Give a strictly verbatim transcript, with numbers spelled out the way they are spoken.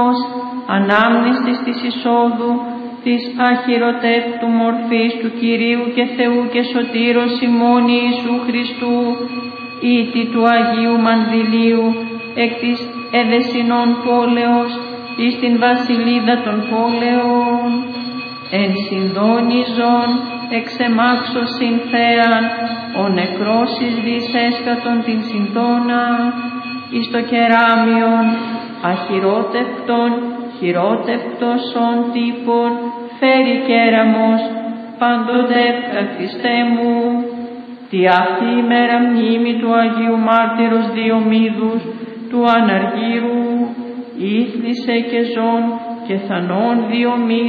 ανάμνηστης της εισόδου της αχυρωτέπτου μορφής του Κυρίου και Θεού και Σωτήρος ημών Ιησού Χριστού, ήτι του Αγίου Μανδυλίου, εκ της εδεσινών πόλεως, εις την βασιλίδα των πόλεων, εν συνδόνιζον εξεμάξωσιν θέαν, ο νεκρός εις δισέσκατον την συντόνα, εις το κεράμιον, αχυρότευτον, χειρότευτοσον τύπων, φέρει κέραμος, πάντοτε ευχαριστέ μου. Τη αυτή ημέρα μνήμη του Αγίου Μάρτυρος Διομήδους, του Αναργύρου, ήθλισε και ζών και θανών Διομήδου,